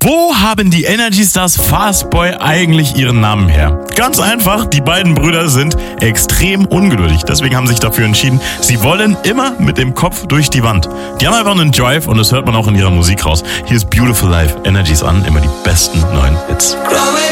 Wo haben die Energy Stars Fastboy eigentlich ihren Namen her? Ganz einfach, die beiden Brüder sind extrem ungeduldig. Deswegen haben sie sich dafür entschieden, sie wollen immer mit dem Kopf durch die Wand. Die haben einfach einen Drive und das hört man auch in ihrer Musik raus. Hier ist Beautiful Life, Energies an, immer die besten neuen Hits.